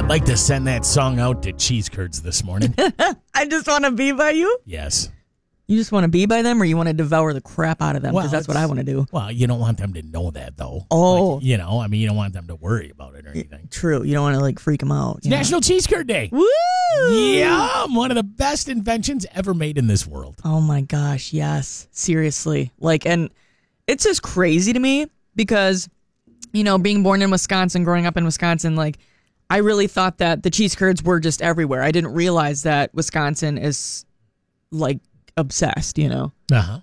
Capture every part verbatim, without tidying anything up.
I'd like to send that song out to cheese curds this morning. I just want to be by you? Yes. You just want to be by them, or you want to devour the crap out of them? Because Well, that's what I want to do. Well, you don't want them to know that, though. Oh. Like, you know, I mean, you don't want them to worry about it or anything. True. You don't want to, like, freak them out. It's National Cheese Curd Day. Woo! Yeah, one of the best inventions ever made in this world. Oh, my gosh, yes. Seriously. Like, and it's just crazy to me because, you know, being born in Wisconsin, growing up in Wisconsin, like, I really thought that the cheese curds were just everywhere. I didn't realize that Wisconsin is, like, obsessed, you know? Uh-huh.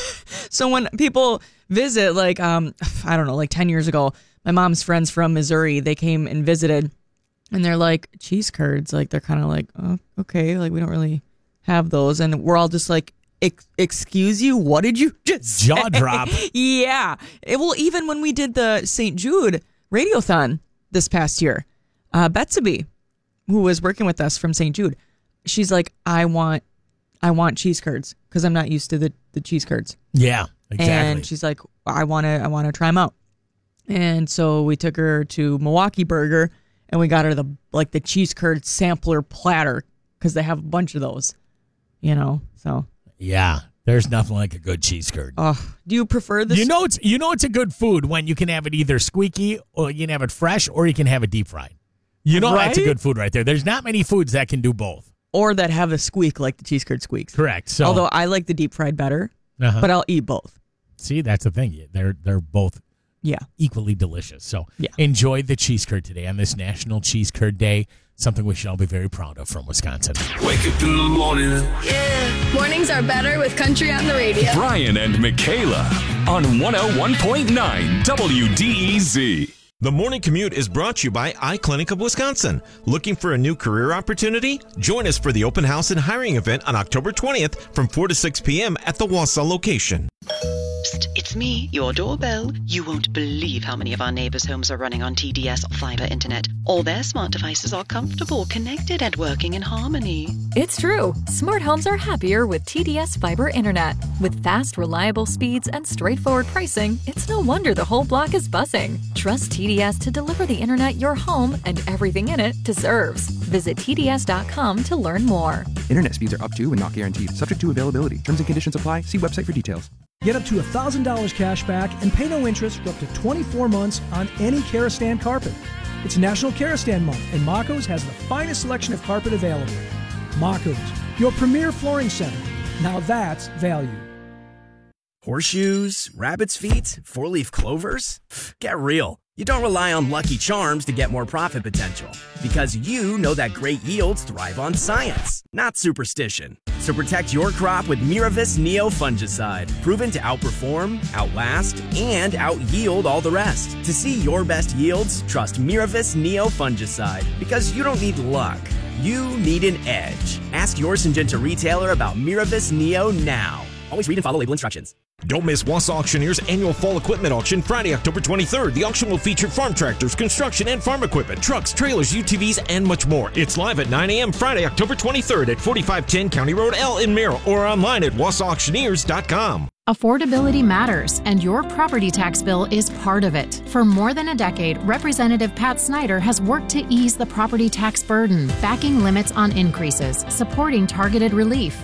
So when people visit, like, um, I don't know, like ten years ago, my mom's friends from Missouri, they came and visited, and they're like, cheese curds. Like, they're kind of like, oh, okay, like, we don't really have those. And we're all just like, Ex- excuse you? What did you just say? Jaw drop. Yeah. It, well, even when we did the Saint Jude Radiothon this past year, uh, Betsy, who was working with us from Saint Jude, she's like, I want I want cheese curds because I'm not used to the, the cheese curds. Yeah, exactly. And she's like, I want to I want to try them out. And so we took her to Milwaukee Burger and we got her the like the cheese curd sampler platter because they have a bunch of those, you know. So yeah, there's nothing like a good cheese curd. Oh, do you prefer this? You know it's you know it's a good food when you can have it either squeaky or you can have it fresh or you can have it deep fried. You know Right? that's a good food right there. There's not many foods that can do both. Or that have a squeak like the cheese curd squeaks. Correct. So, Although I like the deep fried better, uh-huh. but I'll eat both. See, that's the thing. They're they're both Yeah. equally delicious. So Yeah. enjoy the cheese curd today on this National Cheese Curd Day. Something we should all be very proud of from Wisconsin. Wake up in the morning. Yeah. Mornings are better with country on the radio. Brian and Michaela on one oh one point nine W D E Z. The Morning Commute is brought to you by iClinic of Wisconsin. Looking for a new career opportunity? Join us for the open house and hiring event on October twentieth from four to six p.m. at the Wausau location. Psst, it's me, your doorbell. You won't believe how many of our neighbors' homes are running on T D S fiber internet. All their smart devices are comfortable, connected, and working in harmony. It's true. Smart homes are happier with T D S fiber internet. With fast, reliable speeds and straightforward pricing, it's no wonder the whole block is buzzing. Trust T D S to deliver the internet your home and everything in it deserves. Visit T D S dot com to learn more. Internet speeds are up to and not guaranteed. Subject to availability. Terms and conditions apply. See website for details. Get up to one thousand dollars cash back and pay no interest for up to twenty-four months on any Karastan carpet. It's National Karastan Month, and Mako's has the finest selection of carpet available. Mako's, your premier flooring center. Now that's value. Horseshoes, rabbit's feet, four-leaf clovers? Get real. You don't rely on Lucky Charms to get more profit potential because you know that great yields thrive on science, not superstition. So protect your crop with Miravis Neo fungicide, proven to outperform, outlast, and out-yield all the rest. To see your best yields, trust Miravis Neo fungicide because you don't need luck. You need an edge. Ask your Syngenta retailer about Miravis Neo now. Always read and follow label instructions. Don't miss Wausau Auctioneers annual fall equipment auction Friday, October twenty-third. The auction will feature farm tractors, construction and farm equipment, trucks, trailers, U T Vs, and much more. It's live at nine a.m. Friday, October twenty-third at forty-five ten County Road L in Merrill or online at wausau auctioneers dot com. Affordability matters, and your property tax bill is part of it. For more than a decade, Representative Pat Snyder has worked to ease the property tax burden, backing limits on increases, supporting targeted relief,